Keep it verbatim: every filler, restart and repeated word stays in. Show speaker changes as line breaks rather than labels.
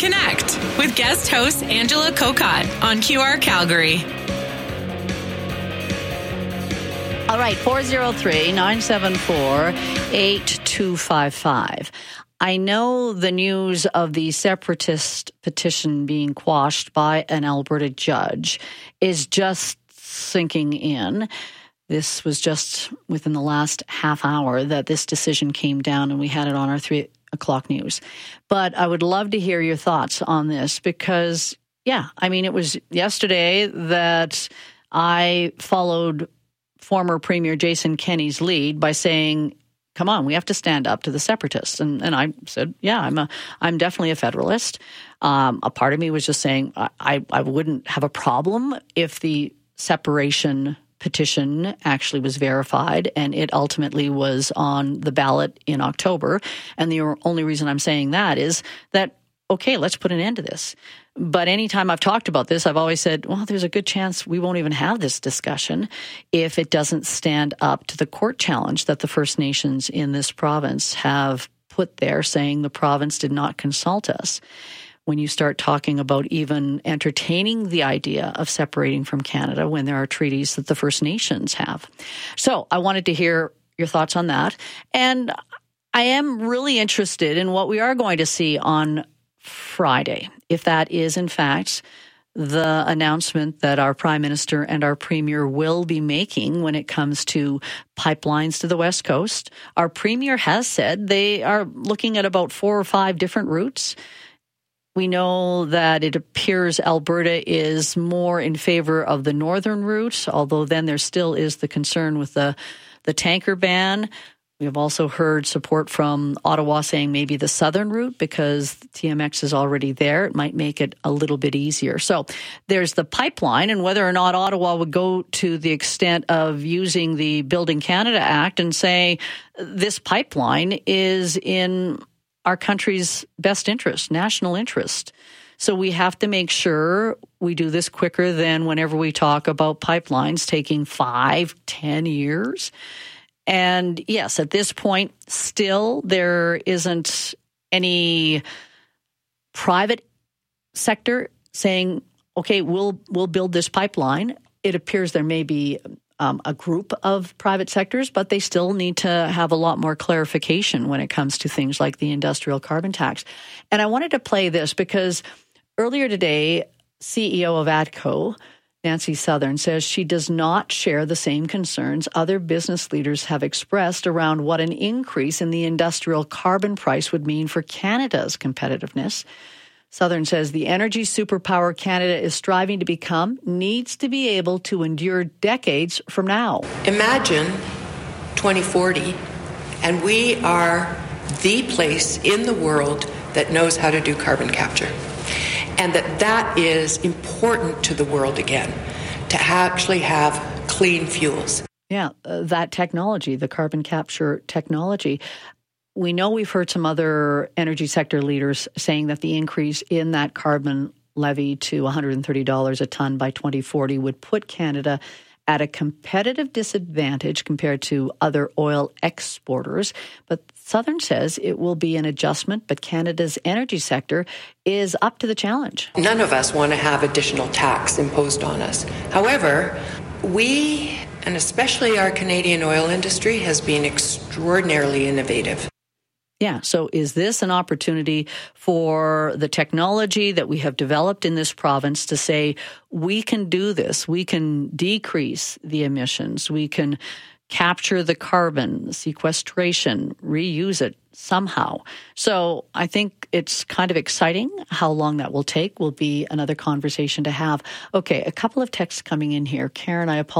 Connect with guest host Angela Kokot on Q R Calgary.
All right, four oh three, nine seven four, eight two five five. I know the news of the separatist petition being quashed by an Alberta judge is just sinking in. This was just within the last half hour that this decision came down, and we had it on our three o'clock news. But I would love to hear your thoughts on this because, yeah, I mean, it was yesterday that I followed former Premier Jason Kenney's lead by saying, come on, we have to stand up to the separatists. And and I said, yeah, I'm a, I'm definitely a federalist. Um, a part of me was just saying I, I wouldn't have a problem if the separation petition actually was verified and it ultimately was on the ballot in October. And the only reason I'm saying that is that, okay, let's put an end to this. But anytime I've talked about this, I've always said, well, there's a good chance we won't even have this discussion if it doesn't stand up to the court challenge that the First Nations in this province have put there, saying the province did not consult us. When you start talking about even entertaining the idea of separating from Canada when there are treaties that the First Nations have. So I wanted to hear your thoughts on that. And I am really interested in what we are going to see on Friday, if that is, in fact, the announcement that our Prime Minister and our Premier will be making when it comes to pipelines to the West Coast. Our Premier has said they are looking at about four or five different routes. We know that it appears Alberta is more in favor of the northern route, although then there still is the concern with the, the tanker ban. We have also heard support from Ottawa saying maybe the southern route because T M X is already there. It might make it a little bit easier. So there's the pipeline, and whether or not Ottawa would go to the extent of using the Building Canada Act and say this pipeline is in our country's best interest, national interest. So we have to make sure we do this quicker than whenever we talk about pipelines taking five, ten years. And yes, at this point, still there isn't any private sector saying, okay, we'll we'll build this pipeline. It appears there may be um, a group of private sectors, but they still need to have a lot more clarification when it comes to things like the industrial carbon tax. And I wanted to play this because earlier today, C E O of ATCO, Nancy Southern, says she does not share the same concerns other business leaders have expressed around what an increase in the industrial carbon price would mean for Canada's competitiveness. Southern says the energy superpower Canada is striving to become needs to be able to endure decades from now.
Imagine twenty forty, and we are the place in the world that knows how to do carbon capture. And that that is important to the world again, to actually have clean fuels.
Yeah, uh, that technology, the carbon capture technology. We know we've heard some other energy sector leaders saying that the increase in that carbon levy to one hundred thirty dollars a ton by twenty forty would put Canada at a competitive disadvantage compared to other oil exporters. But Southern says it will be an adjustment, but Canada's energy sector is up to the challenge.
None of us want to have additional tax imposed on us. However, we, and especially our Canadian oil industry, has been extraordinarily innovative.
Yeah, so is this an opportunity for the technology that we have developed in this province to say, we can do this, we can decrease the emissions, we can capture the carbon, sequestration, reuse it somehow. So I think it's kind of exciting. How long that will take will be another conversation to have. Okay, a couple of texts coming in here. Karen, I apologize.